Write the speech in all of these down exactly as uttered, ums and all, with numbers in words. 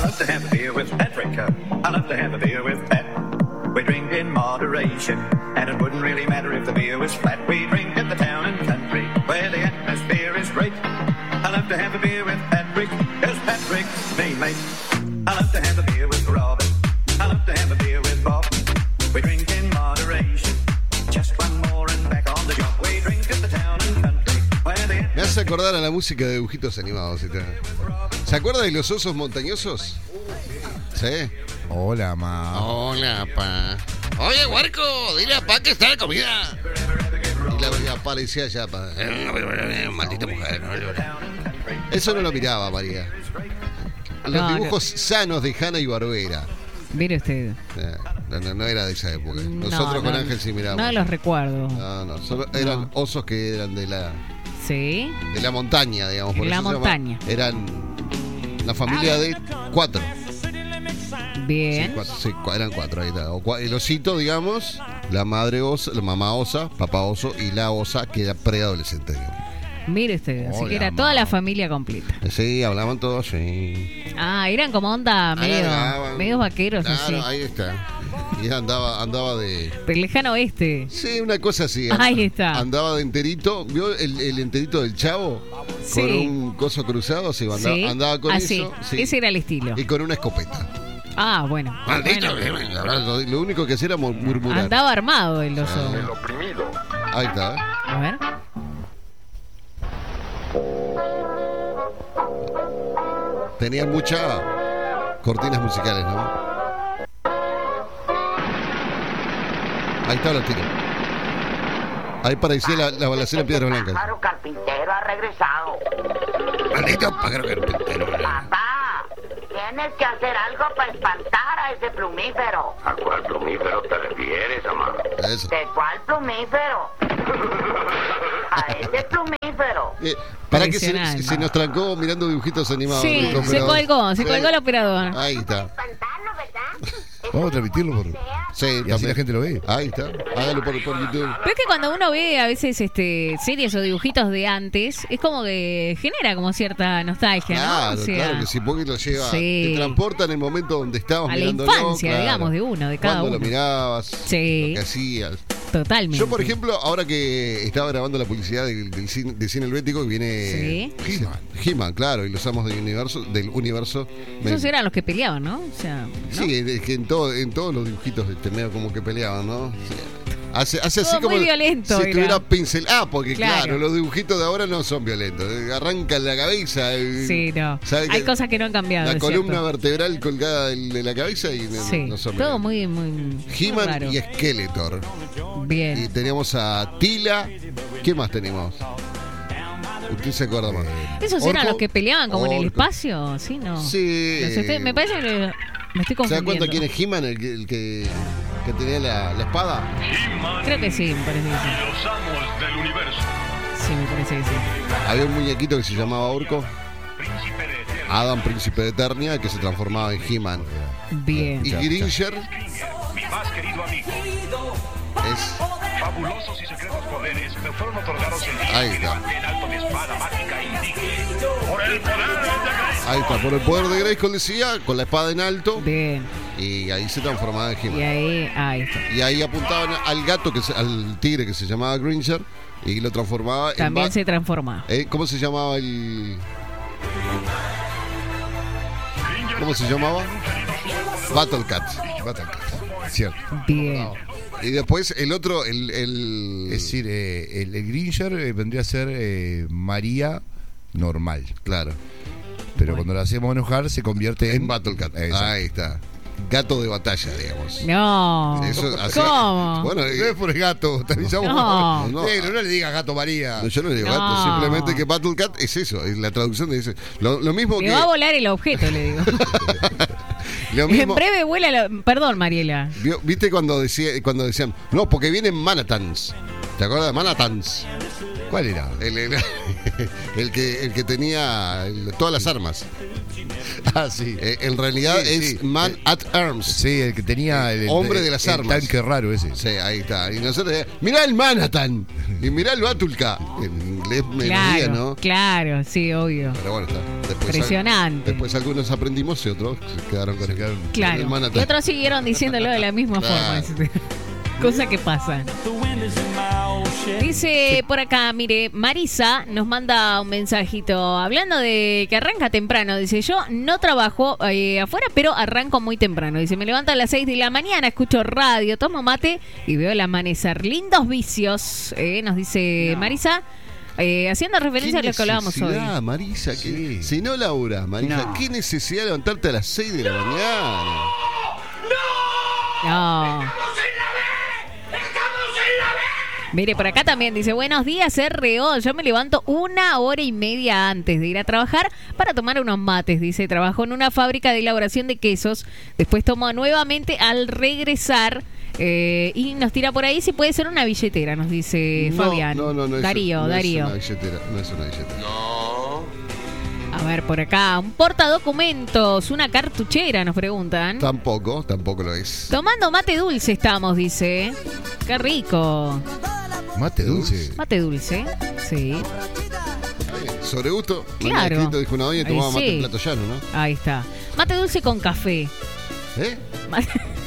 love to have a beer with Patrick. I love to have a beer with Pat. We drink in moderation, and it wouldn't really matter if the beer was flat. We drink at the town and country, where the atmosphere is great. I love to have a beer with Patrick, 'cause Patrick's me mate. I love to have a beer with Robin. I love to have a beer with Bob. We drink in moderation, just one more and back on the job. We drink at the town and country, where the... Me hace acordar a la música de dibujitos animados. ¿Se acuerda de los osos montañosos? ¿Sí? Hola, ma. Hola, pa. Oye, huerco, dile a pa que está la comida. Y la veía aparecía ya, pa. Maldita mujer. Eso no lo miraba, María. Los No, dibujos no. sanos de Hanna y Barbera. Mire usted. No, no, no era de esa época. Nosotros No, con no, Ángel sí mirábamos. No los recuerdo. No, no, solo eran No. osos que eran de la Sí. de la montaña, digamos. Por La eso se llama- montaña. eran la familia de cuatro. Bien. Sí, cuatro, sí, cu- eran cuatro, ahí está. O cua- El osito, digamos, la madre osa, la mamá osa, papá oso y la osa que era preadolescente, digamos. Mire usted. Así Hola, que era ma. toda la familia completa. Sí, hablaban todos, sí. Ah, eran como onda medio, Hablaban. medios vaqueros Claro, así. ahí está. Y andaba, andaba de... Pero lejano oeste. Sí, una cosa así. Ahí está. Andaba de enterito. ¿Vio el, el enterito del Chavo? Sí. Con un coso cruzado, sí, andaba, Sí. andaba con Así. eso. Sí. Ese era el estilo. Y con una escopeta. Ah, bueno. Maldito, Bueno. que- lo, lo único que hacía era mur- murmurar. Andaba armado el oso. Ahí está. ¿eh? A ver. Tenía muchas cortinas musicales, ¿no? Ahí está los tiros. Ahí parecía la, la balacera en Piedras Blancas. Pájaro carpintero ha regresado. Maldito pájaro carpintero. Papá, tienes que hacer algo para espantar a ese plumífero. ¿A cuál plumífero te refieres, mamá? Eso. ¿De cuál plumífero? A ese plumífero. Eh, para que se, Impresionante. se nos trancó mirando dibujitos animados. Sí, nuestro se operador. colgó, se Sí. colgó el operador. Ahí está. Espantarlo, ¿verdad? Vamos a transmitirlo por... Sí, Y así también. la gente lo ve. Ahí está. Hágalo por, por YouTube. Pero es que cuando uno ve a veces este series o dibujitos de antes, es como que genera como cierta nostalgia, ¿no? Claro, O sea, claro que sí, porque lo lleva, Sí. te transporta en el momento donde estabas a la mirándolo, infancia, claro. digamos, de uno, de cada Cuando uno. lo mirabas, Sí. lo que hacías. Totalmente. Yo, por ejemplo, ahora que estaba grabando la publicidad del, del cine, de Cine Helvético, que viene Sí. He-Man, He-Man, claro, y los amos del universo, del universo. Esos me- eran los que peleaban, ¿no? O sea, ¿no? Sí, es que en, todo, en todos los dibujitos este, medio como que peleaban, ¿no? Sí. Hace, hace así Todo como muy violento si era. estuviera pincel. Ah, porque claro. Claro. los dibujitos de ahora no son violentos. Arrancan la cabeza. y- Sí, no. ¿sabe Hay que cosas que no han cambiado. La es columna cierto. vertebral colgada de de la cabeza y no, Sí, no son todo violentos. muy, muy, muy He-Man raro. y Skeletor. Y Bien. teníamos a Tila. ¿Qué más tenemos? ¿Usted se acuerda más? ¿Esos eran Orco. los que peleaban como en el Orco. espacio? Sí, no. Sí. Los estoy- me parece que me estoy ¿Se da confundiendo. cuenta quién es He-Man? El, que- el que, que tenía la, la espada. Creo que sí, me parece que sí. Los amos del universo. Sí, me parece que sí. Había un muñequito que se llamaba Orco. Adam, príncipe de Eternia, que se transformaba en He-Man. Bien. Y Gringer Mi más querido amigo. es... Fabulosos y secretos poderes me fueron otorgados el día Ahí que está. levanté en alto mi espada mágica y dije, por el poder de Grace. Ahí está, por el poder de Grayskull decía, con la espada en alto. Bien. Y ahí se transformaba en Y He-Man. ahí, ahí está. Y ahí apuntaban al gato, que se- al tigre que se llamaba Gringer. Y lo transformaba en... También Bat- se transforma. Eh, ¿Cómo se llamaba el...? ¿Cómo se llamaba? Battle Cat. Battle Cat. Cierto. Bien. Y después el otro, el... el... Es decir, eh, el, el Gringer eh, vendría a ser eh, María normal. Claro. Pero cuando la hacemos enojar se convierte en, En Battle Cat. Exacto. Ahí está. Gato de batalla, digamos. No. Eso hacía- ¿Cómo? Bueno, No eh, es por el gato, te avisamos. No. No. Negro, no le digas gato María. no, yo no le digo No. gato, simplemente que Battle Cat es eso, es la traducción de ese. Lo, lo mismo Le que... va a volar el objeto, le digo. Lo En mismo, breve vuela. la- Perdón, Mariela. vio- ¿Viste cuando, decía, cuando decían, no, porque vienen Manhatans? ¿Te acuerdas de Manhatans? ¿Cuál era? El, el, el que, el que tenía el- todas las armas. Ah, sí. Eh, en realidad Sí, es sí. Man at Arms. Sí, el que tenía el, Hombre el- de las el armas. tanque raro ese. Sí, ahí está. Y nosotros, eh, mirá el Manhattan. Y mirá el Batulka. En inglés melodía, Claro, ¿no? claro, sí, obvio. Pero bueno, está. Después, Impresionante. Después algunos aprendimos y otros se quedaron con Se el, quedaron- con el Claro. Manhattan. Y otros siguieron diciéndolo de la misma Claro. forma. Cosa que pasa. Dice por acá, mire, Marisa nos manda un mensajito hablando de que arranca temprano. Dice, yo no trabajo eh, afuera, pero arranco muy temprano. Dice, me levanto a las seis de la mañana, escucho radio, tomo mate y veo el amanecer. Lindos vicios, eh, nos dice Marisa, eh, haciendo referencia a lo que hablábamos hoy. necesidad, Marisa? Sí. Que, si no Laura, Marisa, No. ¿qué necesidad de levantarte a las seis de la mañana? No. Mire, por acá también dice, buenos días, R O. Yo me levanto una hora y media antes de ir a trabajar para tomar unos mates. Dice, trabajo en una fábrica de elaboración de quesos. Después tomo nuevamente al regresar. eh, y nos tira por ahí si puede ser una billetera, nos dice No, Fabián. No, no, no. es- Darío, no Darío. Es una billetera, no es una billetera. A ver, por acá, un portadocumentos, una cartuchera, nos preguntan. Tampoco, tampoco lo es. Tomando mate dulce estamos, dice. Qué rico. Mate dulce. Mate dulce, sí. Sobre gusto, Claro. Manuel dijo una doña y Ahí tomaba mate sí. en plato llano, ¿no? Ahí está. Mate dulce con café. ¿Eh? Mate,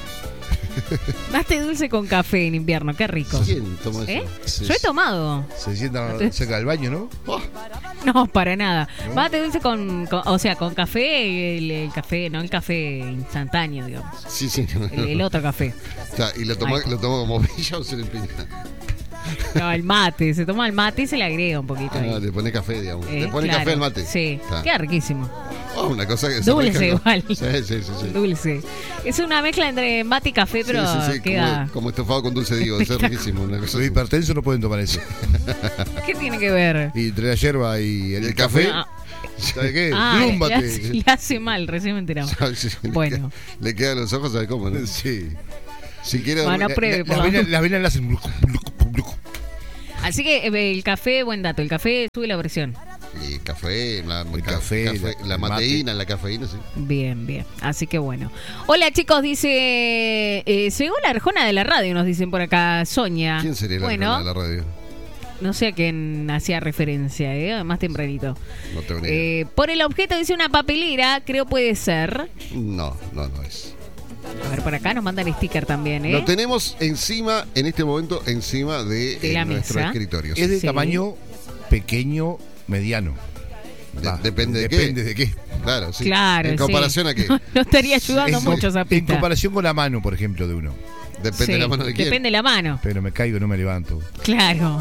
Mate dulce con café en invierno, qué rico. ¿Quién toma eso? ¿Eh? Sí, Yo he sí. tomado. Se sienta cerca del baño, ¿no? Oh, No, para nada. Mate dulce con, con- o sea, con café, el, el café, no el café instantáneo, digamos. sí, sí. No, El, el otro café. O sea, y lo tomó, Ahí. lo tomó como villa o se le empieza. No, el mate. Se toma el mate y se le agrega un poquito ahí. Ah, le pone café, digamos. Eh, le pone claro. café al mate. Sí, Está. queda riquísimo. Oh, una cosa que se Dulce mezcla con- igual. Sí, sí, sí. sí. Dulce. Es una mezcla entre mate y café, pero sí, sí, sí, queda... como, como estofado con dulce de higo, es riquísimo. Una cosa Los así. hipertensos no pueden tomar eso. ¿Qué tiene que ver? Y entre la hierba y el, ¿Y el café, café? Ah, ¿sabes qué? ah, le, Glúmbate. hace, le hace mal, recién me enteramos. Sí, sí, le Bueno. queda- Le quedan los ojos, ¿sabes cómo? No? Sí. Si quiere Bueno, dormir- pruebe, por Las la- venas, las venas le hacen... bluc, bluc, bluc. Así que eh, el café, buen dato, el café sube la presión. Y café, la, El ca- café, café, la- la el mateína, la cafeína, sí. Bien, bien. Así que bueno. Hola chicos, dice... Eh, llegó la Arjona de la radio, nos dicen por acá, Soña. ¿Quién sería la Bueno, Arjona de la radio? no sé a quién hacía referencia, ¿eh? Más tempranito. No tengo ni idea. Eh, por el objeto dice una papelera, creo puede ser. No, no, no es. A ver, por acá nos mandan sticker también, ¿eh? Lo tenemos encima, en este momento, encima de, De eh, la nuestro mesa. escritorio. Es de Sí. tamaño pequeño, mediano. De- Va, depende de qué. Depende de qué. Claro, sí. Claro, ¿En sí. comparación a qué? No, no estaría ayudando Es- mucho esa En pista. comparación con la mano, por ejemplo, de uno. Depende de la Sí, mano de quién. Depende de la mano. Pero me caigo y no me levanto. Claro.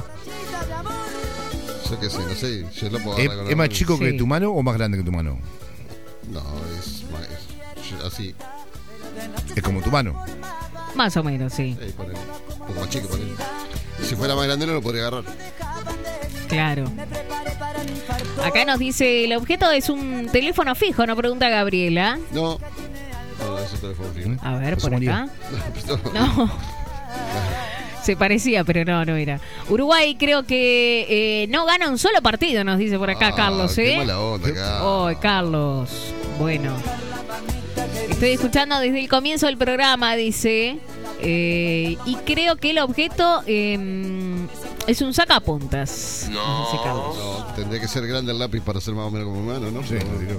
Yo qué sé, no sé. Yo lo puedo ¿Es, agarrar con la es más mano. chico que Sí. tu mano o más grande que tu mano? No, es, más- es- yo- así. Es como tu mano. Más o menos, sí. Eh, ponele. Un poco más chico, ponele. Si fuera más grande no lo podría agarrar. Claro. Acá nos dice, el objeto es un teléfono fijo, nos pregunta Gabriela. No. No, no, eso teléfono fijo. A ver, José por María. acá. No. No. Se parecía, pero no, no era. Uruguay creo que eh, no gana un solo partido, nos dice por acá Ah, Carlos, qué ¿eh? mala onda acá. Oh, Carlos. Bueno. Estoy escuchando desde el comienzo del programa, dice. eh, y creo que el objeto eh, es un sacapuntas. No. Dice Carlos. No, tendría que ser grande el lápiz para ser más o menos como mi mano, ¿no? Sí, Pero- lo tiró.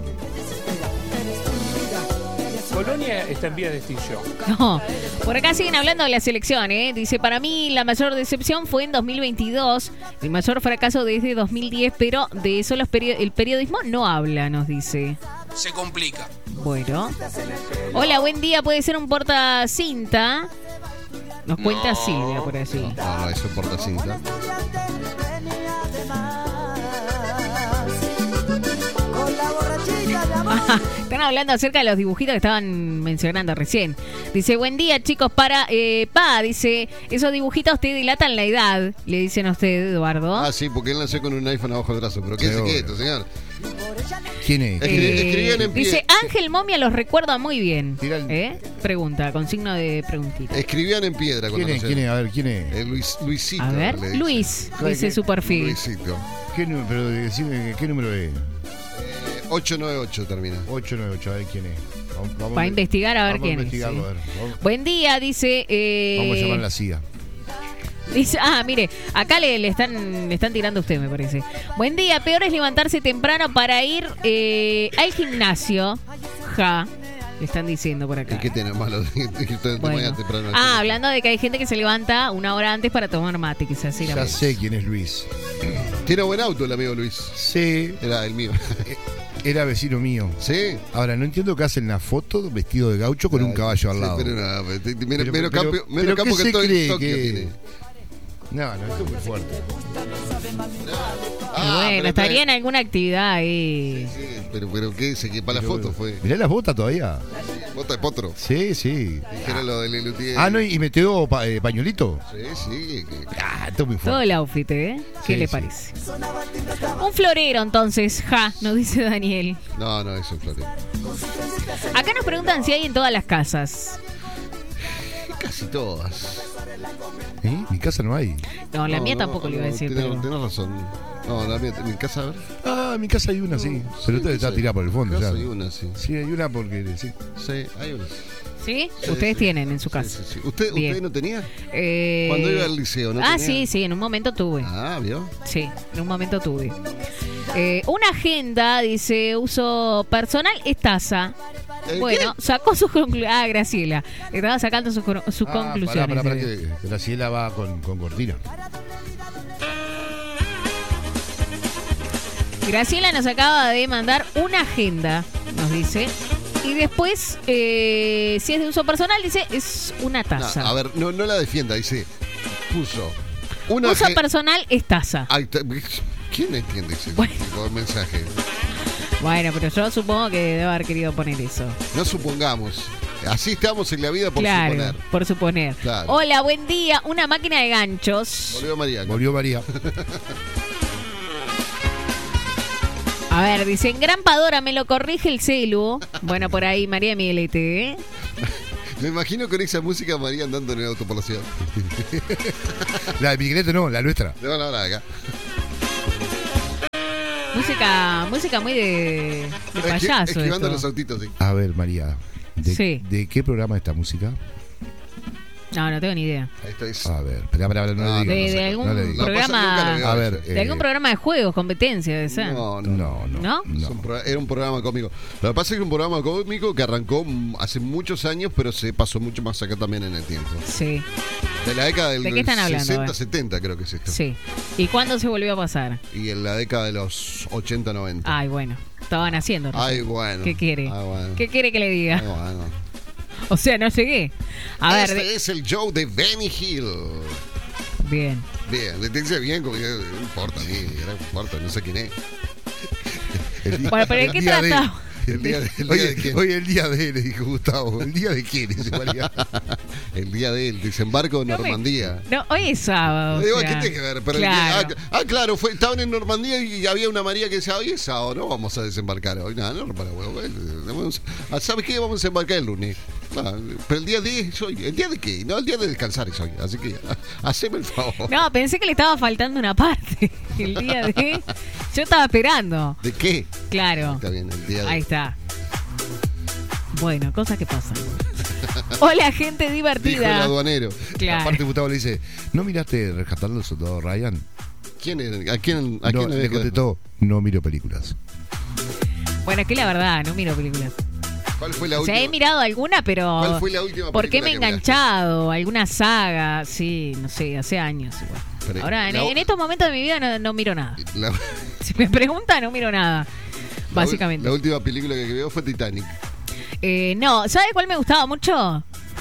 Colonia está en vía de extinción. No, por acá siguen hablando de la selección, ¿eh? Dice, para mí la mayor decepción fue en dos mil veintidós, el mayor fracaso desde dos mil diez, pero de eso los perio- el periodismo no habla, nos dice. Se complica. Bueno. Hola, buen día, puede ser un portacinta. Nos cuenta No. Silvia por allí. No, no, eso porta cinta. Ah, están hablando acerca de los dibujitos que estaban mencionando recién. Dice, buen día chicos, para... Eh, pa, dice, esos dibujitos te dilatan la edad, le dicen a usted, Eduardo. Ah, sí, porque él nació con un iPhone abajo del brazo. Pero qué Sí, obvio. quieto, señor. ¿Quién es? Escri- Eh, escribían en pie- dice Ángel Momia los recuerda muy bien. Tira el- ¿Eh? Pregunta, con signo de preguntita. Escribían en piedra cuando ¿Quién es? no sé. ¿Quién es? A ver, ¿quién es? Eh, Luis, Luisito. A ver, le dicen. Luis, ¿Qué- dice qué- su perfil. Luisito. ¿Qué número? Pero decime, ¿qué número es? Eh, ocho nueve ocho termina. ocho nueve ocho, a ver quién es. Vamos, vamos Va a investigar a ver vamos quién a es. investigarlo, sí. a ver. Vamos, Buen día, dice. Eh, vamos a llamar a la C I A. Dice, ah, mire, acá le, le están le están tirando a usted, me parece. Buen día, peor es levantarse temprano para ir eh, al gimnasio. Ja, le están diciendo por acá. ¿Y qué tiene malo de irte Bueno. mañana temprano? Ah, hablando de que hay gente que se levanta una hora antes para tomar mate, quizás sí. la Ya vez. sé quién es Luis. Tiene buen auto el amigo Luis. Sí, Era el mío. era vecino mío. ¿Sí? Ahora, no entiendo que hacen la foto vestido de gaucho con un caballo al Sí, lado. pero no, pero te- te- menos Pero- menos pero- campo, pero menos ¿qué campo que se todo el cree Tokio que- tiene. No, no, esto es muy fuerte. Y Ah, bueno, pero- estaría en alguna actividad ahí. Sí, pero, pero ¿qué? Se que para la Pero- foto fue. Mirá las botas todavía. Bota de potro. Sí, sí. Dijera lo del Lelutier. Ah, no, y me quedó pa- eh, pañuelito. Sí, sí. que- Ah, esto es muy Todo fuerte. el outfit, ¿eh? ¿Qué Sí, le sí. parece? Un florero, entonces, ja, nos dice Daniel. No, no, eso es Florida. Acá nos preguntan si hay en todas las casas. Casi todas. ¿Eh? Mi casa no hay. No, la No, mía no, tampoco le iba a no, decir. Tenés, pero- tenés razón. No, la mía, en mi casa, a ver. Ah, en mi casa hay una, sí. Pero usted está tirada por el fondo, Casa ya. hay una, sí. Sí, hay una porque sí. Sí, hay una. ¿Sí? Sí, Ustedes sí. tienen en su Sí, casa. sí, sí. ¿Usted, Bien. ¿Usted no tenía? Eh, Cuando iba al liceo, ¿no Ah, tenía? sí, sí, en un momento tuve. Ah, ¿vio? Sí, en un momento tuve. Eh, una agenda, dice, uso personal, es taza. ¿El Bueno, sacó sus conclusiones. Ah, Graciela. Estaba sacando sus, cor- sus Ah, conclusiones. Pará, pará, pará, eh. que Graciela va con, con cortina. Graciela nos acaba de mandar una agenda, nos dice. Y después, eh, si es de uso personal, dice, es una No, taza. a ver, no, no la defienda, dice. Puso. Una uso ge- personal es taza. Ay, ta- ¿Quién entiende ese Bueno. tipo de mensaje? Bueno, pero yo supongo que debe haber querido poner eso. No supongamos. Así estamos en la vida por claro, suponer. por suponer. Claro. Hola, buen día. Una máquina de ganchos. Volvió María. Volvió María. A ver, dice, en Gran Padora me lo corrige el celu. Bueno, por ahí, María Miguelete, ¿eh? Me imagino con esa música María andando en el auto por la ciudad. La de Miguelete no, la nuestra. No, no, no, acá. Música, música muy de, de Esqui- payaso. Esquivando esto. los autitos, sí. A ver, María. ¿De, Sí. ¿de qué programa es esta música? No, no tengo ni idea. Ahí está. es- A ver, espera, espera, no, No, le De, digas. de sé, algún no le digas. No, pasa, nunca lo programa. veo. A ver, De eh, algún programa de juegos, competencia, de ser. No, no. No, no. ¿No? Es un pro- Era un programa cómico. Lo que pasa es que es un programa cómico que arrancó mm, hace muchos años, pero se pasó mucho más acá también en el tiempo. Sí, De la década del ¿De qué están hablando, sesenta, eh? setenta creo que es esto. sí. ¿Y cuándo se volvió a pasar? Y en la década de los ochenta, noventa. Ay, bueno. Estaban haciendo. ¿no? Ay, bueno. ¿Qué quiere? Ah, bueno. ¿Qué quiere que le diga? Ah, bueno. O sea, no llegué. A ver, este de- es el show de Benny Hill. bien. Bien, le dice bien, como que no importa a mí, no importa, no sé quién es. El día- Bueno, pero ¿de el qué día trataba? El día, de- el día Hoy, de quién. hoy el día de, le dijo Gustavo. ¿El día de quién? Dice María. El día del desembarco de No me- Normandía. No, hoy es sábado. o Digo, sea, ¿qué tiene que ver? Pero el claro. día- ah, ah, claro, fue, estaban en Normandía y había una María que decía, hoy es sábado, no vamos a desembarcar hoy. No, no, para huevo. eh, vamos a- ¿Sabes qué? Vamos a desembarcar el lunes. Ah, pero el día de es hoy. ¿El día de qué? No, el día de descansar es hoy. Así que, ah, haceme el favor. No, pensé que le estaba faltando una parte. El día de. Yo estaba esperando. ¿De qué? Claro. Está bien, el día de. Ahí está. Bueno, cosas que pasan. Hola, gente Dijo el divertida. aduanero. Claro. Aparte Gustavo le dice, ¿no miraste Rescatar al soldado Ryan? ¿Quién es? ¿A quién, a No, quién le había que- contestó, no miro películas. Bueno, es que la verdad, no miro películas. ¿Cuál fue la O sea, última? he mirado alguna, pero. ¿Cuál fue la última ¿Por qué me he película que enganchado? ¿Alguna saga? Sí, no sé, hace años igual. Pero, Ahora, en, la- en estos momentos de mi vida no, no miro nada. La, Si me preguntan, no miro nada. la ul- Básicamente. La última película que veo fue Titanic. Eh, no, ¿sabe cuál me gustaba mucho?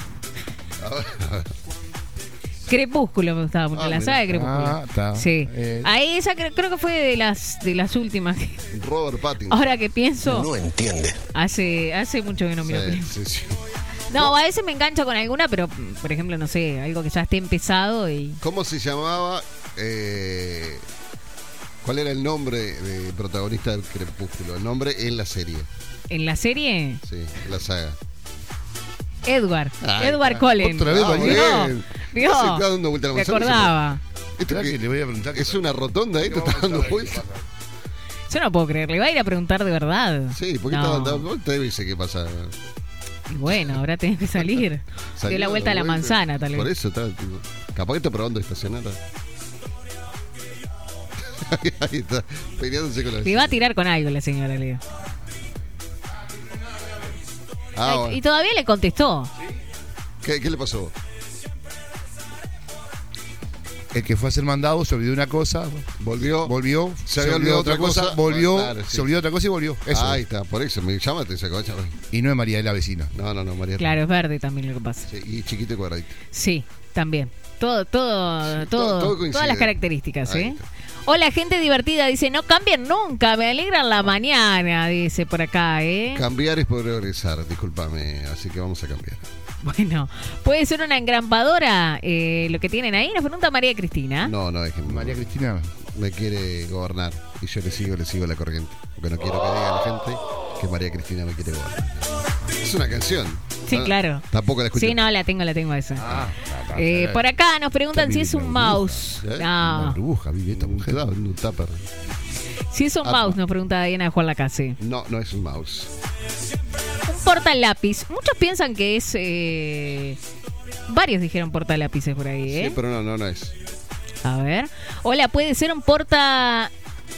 Crepúsculo me gustaba mucho, Ah, la mira. saga de Crepúsculo. Ah, está. Sí. Eh, Ahí esa cre- creo que fue de las de las últimas. Robert Pattinson. Ahora que pienso, No entiende. hace hace mucho que no miro Sí, películas. sí, sí. No, a veces me engancho con alguna, pero por ejemplo, no sé, algo que ya esté empezado y ¿Cómo se llamaba? Eh, ¿Cuál era el nombre de protagonista del Crepúsculo? El nombre en la serie. ¿En la serie? Sí, en la saga. Edward. Ay, Edward ah, Cullen. otra vez, Ah, María. bien. Vio, vio. Se está dando vuelta la Me manzana, acordaba. ¿Esto Esperá qué? que le voy a preguntar. ¿Es una rotonda ahí? ¿Te está dando vuelta? Yo no puedo creer, le va a ir a preguntar de verdad. Sí, ¿por qué No. está dando vuelta? Dice qué pasa. Y bueno, ahora tenés que salir. Dio Salió la vuelta a la manzana, tal Por vez. eso está. tipo, capaz que está probando estacionar. Ahí está, peleándose con la Le va a tirar con algo la señora, Leo. Ah, Ay, bueno. y todavía le contestó. ¿Qué, ¿Qué le pasó? El que fue a ser mandado se olvidó una cosa, Volvió. volvió, Se había olvidado otra cosa. volvió, Claro, sí. se olvidó otra cosa y volvió. Eso. Ahí está, por eso. Me llámate esa cocha. Y no es María, es la vecina. No, no, no, María. Claro, es verde también lo que pasa. Sí, y chiquito y cuadradito. Sí, también. Todo, todo, Sí, todo, todo- todo coincide. todas las características, Ahí ¿eh? está. Hola, gente divertida, dice, no cambien nunca, me alegran la mañana, dice por acá, ¿eh? Cambiar es progresar, discúlpame. Así que vamos a cambiar. Bueno, ¿puede ser una engrampadora eh, lo que tienen ahí? Nos pregunta María Cristina. No, no, es que María Cristina. me quiere gobernar. Y yo le sigo, le sigo la corriente. Porque no quiero que diga la gente que María Cristina me quiere gobernar. Es una canción. Sí, ¿no? claro. Tampoco la escuché. Sí, no, la tengo, la tengo esa. Ah, Eh, por acá nos preguntan si es un mouse. ¿Eh? Una No, burbuja, vive esta mujer. Claro, un tupper. si es un Ah, mouse, nos pregunta Diana de Juan Lacase. No, no es un mouse. Un portalápiz. Muchos piensan que es. eh, Varios dijeron portalápices por ahí, ¿eh? Sí, pero no, no, no es. A ver. Hola, puede ser un porta.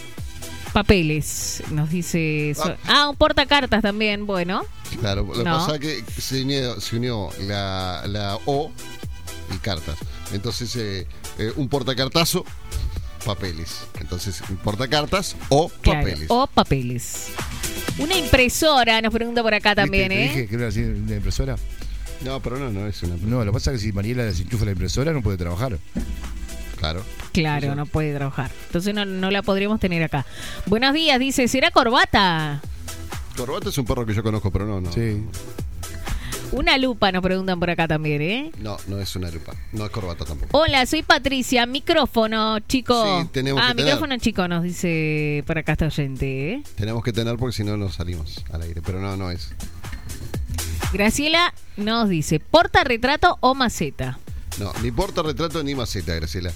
Papeles, nos dice. so- Ah, un portacartas también, bueno. Claro, lo que No. pasa es que se unió, se unió la, la O y cartas. Entonces, eh, eh, un portacartazo, papeles. Entonces, un portacartas o Claro, papeles. o papeles. Una impresora, nos pregunta por acá también, ¿Viste? Te ¿eh? dije que era así una impresora. No, pero no, no es una. No, lo que pasa es que si Mariela desenchufa la impresora no puede trabajar. Claro. Claro, no puede trabajar. Entonces no, no la podríamos tener acá. Buenos días, dice, ¿será corbata? Corbata es un perro que yo conozco, pero no, no. Sí. Una lupa, nos preguntan por acá también, ¿eh? No, no es una lupa. No es corbata tampoco. Hola, soy Patricia. Micrófono, chico. Sí, tenemos ah, que tener. micrófono, chico, nos dice por acá esta oyente, ¿eh? Tenemos que tener porque si no, no salimos al aire. Pero no, no es. Graciela nos dice, ¿porta retrato o maceta? No, ni porta retrato ni maceta, Graciela.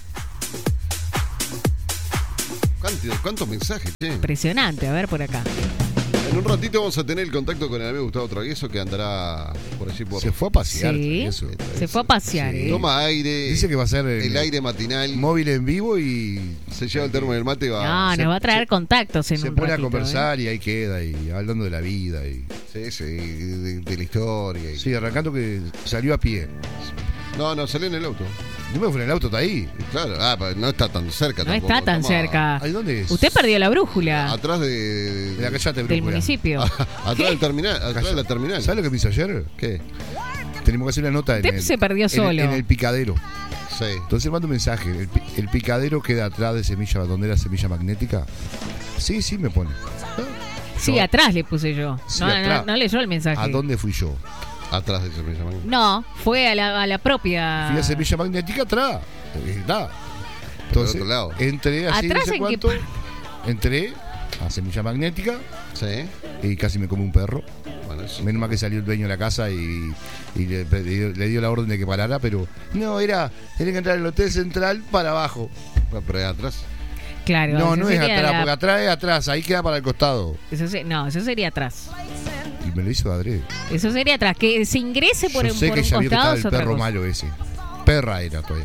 ¿Cuánto- ¿Cuántos mensajes, che? Impresionante, a ver por acá. En un ratito vamos a tener el contacto con el amigo Gustavo Travieso que andará por allí por. Se fue a pasear. Sí, eso. se fue a pasear, Sí. ¿eh? Toma aire. Dice que va a ser el, el- aire matinal. Móvil en vivo y Se lleva el termo del mate y va. No, se- nos va a traer se- contactos en se un pone ratito, a conversar y ahí queda y hablando de la vida y Sí, sí, de, de la historia. y- sí, arrancando que salió a pie. No, no, salió en el auto. No me fue en el auto, está ahí. Claro, ah, pero no está tan cerca ¿eh? No tampoco. está tan Toma cerca. Ahí dónde es. Usted perdió la brújula Atrás de. de- De la calle de del Brújula. municipio. atrás del terminal. Atrás de la terminal. ¿Sabes lo que me hizo ayer? ¿Qué? Tenemos que hacer una nota en Usted el, se perdió en el- solo. en el picadero. Sí. Entonces mando un mensaje. El, pi- el picadero queda atrás de semilla, donde era semilla magnética. Sí, sí, me pone. Sí, Yo- atrás le puse yo. Sí, no, no, atrás. no leyó el mensaje. ¿A dónde fui yo? Atrás de ese me llaman. No, fue a la, a la propia. Fui a semilla magnética atrás. Está. Entonces, otro lado. entré así, no ¿Atrás sé en qué cuánto. pa- Entré a semilla magnética Sí. y casi me come un perro. Bueno, eso. Menos mal que salió el dueño de la casa y, y le, le dio, le dio la orden de que parara, pero no, era, tenía que entrar al hotel central para abajo. Bueno, pero es atrás. Claro. No, eso no es sería atrás, la- porque atrás es atrás, ahí queda para el costado. Eso se- no, eso sería atrás. Y me lo hizo de adrede. Eso sería atrás. Que se ingrese por, Yo un- sé por que un ya vio que costado estaba es el otra perro cosa. malo ese. Perra era todavía.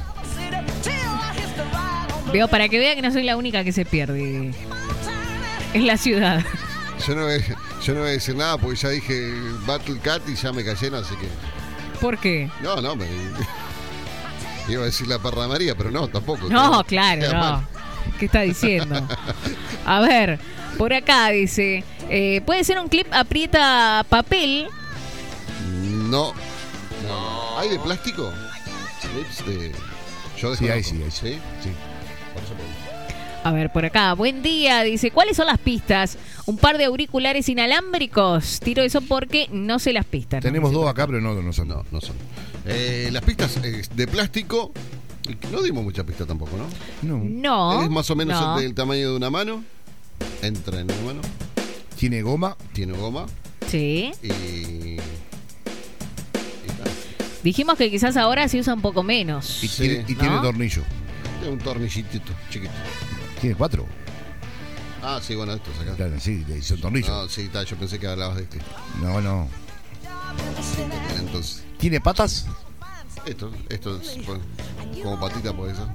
Veo, para que vea que no soy la única que se pierde en la ciudad. Yo no, voy, yo no voy a decir nada porque ya dije Battle Cat y ya me cayeron, así que. ¿Por qué? No, no, me. Iba a decir la perra María, pero no, tampoco. No, Queda- claro, queda no. mal. ¿Qué está diciendo? A ver, por acá dice, eh, puede ser un clip aprieta papel. No. No. ¿Hay de plástico? Clips de. Yo Sí, desconozco. ahí sí, ahí sí. ¿Sí? Sí. Por eso pregunto. A ver, por acá, buen día, dice, ¿cuáles son las pistas? Un par de auriculares inalámbricos. Tiro eso porque no sé las pistas. ¿no? Tenemos Dice dos por acá, pero no, no son. No, no son. Eh, las pistas eh, de plástico Y no dimos mucha pista tampoco, ¿no? No. No. Es más o menos no. del tamaño de una mano. Entra en una mano. Tiene goma. Tiene goma. Sí. Y. y tal. Dijimos que quizás ahora se usa un poco menos. Y, Sí. tiene, y tiene ¿No? tornillo. Tiene un tornillito chiquito. Tiene cuatro. Ah, sí, bueno, estos acá. Claro, sí, le hizo un tornillo. No, sí, tal, yo pensé que hablabas de este. No, no. Entonces, ¿Tiene patas? esto, esto es pues, como patita puede ser.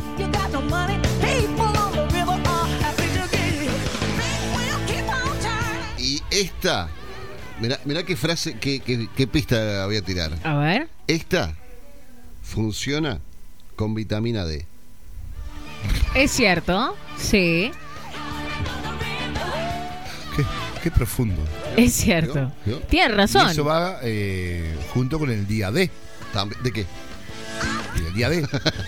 Y esta, mirá, mirá qué frase, qué, qué, qué pista voy a tirar. A ver. Esta funciona con vitamina D. Es cierto. Sí. Qué, qué profundo. Es cierto. ¿Vio? ¿Vio? Tienes Y razón. eso va eh, junto con el día D. También- ¿De qué? Y el día D.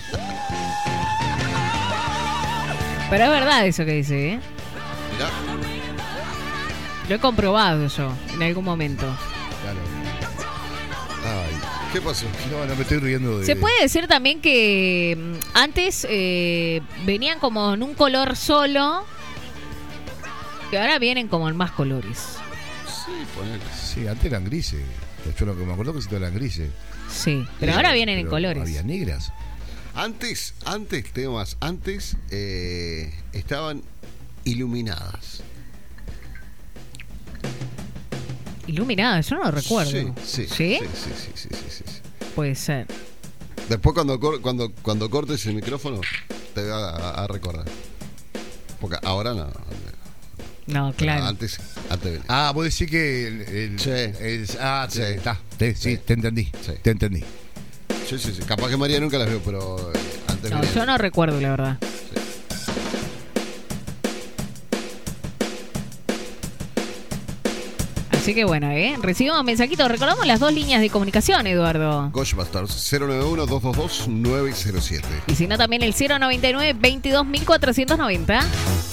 Pero es verdad eso que dice, ¿eh? Mirá. Lo he comprobado yo en algún momento. Claro. Ay, ¿qué pasó? No, no me estoy riendo de. Se puede decir también que mm, antes eh, venían como en un color solo y ahora vienen como en más colores. Sí, ponele. Sí, antes eran grises. Yo lo que me acuerdo que sí eran grises. Sí, pero Sí, ahora vienen en pero colores. Había negras. Antes, antes, temas, antes eh, estaban iluminadas. Iluminadas, yo no lo recuerdo. Sí, sí, ¿Sí? sí, sí, sí, sí, sí, sí, sí. Puede ser. Después cuando, cor- cuando, cuando cortes el micrófono te va a, a recordar. Porque ahora no. No, Pero claro. Antes, antes venía. Ah, vos decís que el. el- Sí. el- ah, sí, Sí. está. Sí, sí, Sí. te entendí. Sí. Te entendí. Sí, sí, sí. Capaz que María nunca las veo, pero eh, antes No, venía. yo no recuerdo, la verdad. Así que bueno, ¿eh? Recibimos mensajitos. Recordamos las dos líneas de comunicación, Eduardo. Ghostbusters cero nueve uno, dos dos dos, nueve cero siete. Y si no, también el cero noventa y nueve, veintidós mil cuatrocientos noventa.